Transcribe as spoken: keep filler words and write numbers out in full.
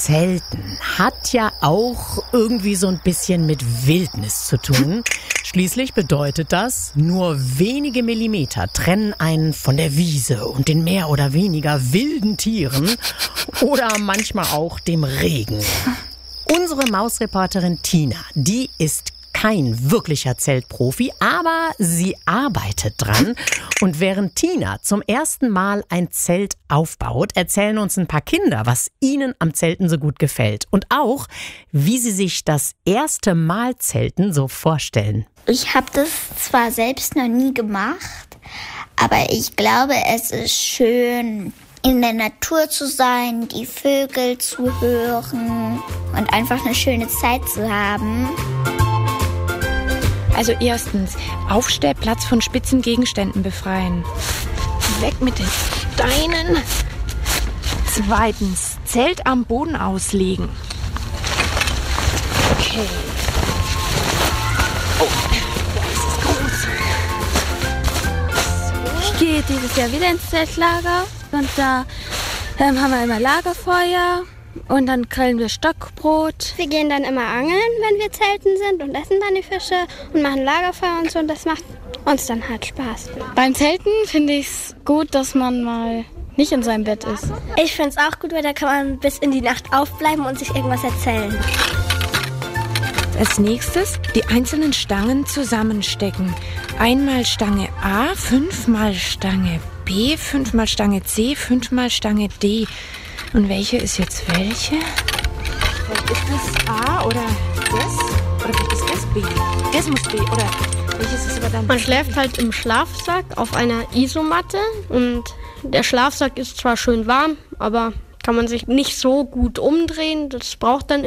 Zelten hat ja auch irgendwie so ein bisschen mit Wildnis zu tun. Schließlich bedeutet das, nur wenige Millimeter trennen einen von der Wiese und den mehr oder weniger wilden Tieren oder manchmal auch dem Regen. Unsere Mausreporterin Tina, die ist kein wirklicher Zeltprofi, aber sie arbeitet dran. Und während Tina zum ersten Mal ein Zelt aufbaut, erzählen uns ein paar Kinder, was ihnen am Zelten so gut gefällt. Und auch, wie sie sich das erste Mal Zelten so vorstellen. Ich habe das zwar selbst noch nie gemacht, aber ich glaube, es ist schön, in der Natur zu sein, die Vögel zu hören und einfach eine schöne Zeit zu haben. Also erstens, Aufstellplatz von spitzen Gegenständen befreien. Weg mit den Steinen. Zweitens, Zelt am Boden auslegen. Okay. Oh, das ist groß. Ich gehe dieses Jahr wieder ins Zeltlager und da ähm, haben wir immer Lagerfeuer. Und dann grillen wir Stockbrot. Wir gehen dann immer angeln, wenn wir zelten sind und essen dann die Fische und machen Lagerfeuer und so. Und das macht uns dann halt Spaß. Beim Zelten finde ich es gut, dass man mal nicht in seinem Bett ist. Ich finde es auch gut, weil da kann man bis in die Nacht aufbleiben und sich irgendwas erzählen. Als nächstes die einzelnen Stangen zusammenstecken. Einmal Stange A, fünfmal Stange B, fünfmal Stange C, fünfmal Stange D. Und welche ist jetzt welche? Ist das A oder das? Oder ist das B? Das muss B, oder welches ist aber dann? Man schläft halt im Schlafsack auf einer Isomatte und der Schlafsack ist zwar schön warm, aber kann man sich nicht so gut umdrehen. Das braucht dann